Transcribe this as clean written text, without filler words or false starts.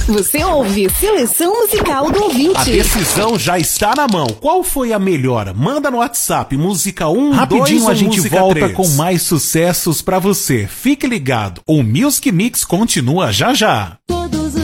Você ouve Seleção Musical do Ouvinte. A decisão já está na mão. Qual foi a melhor? Manda no WhatsApp, música 1, Rapidinho 2 a gente volta 3. com mais sucessos pra você. Fique ligado. O Music Mix continua já já. Todo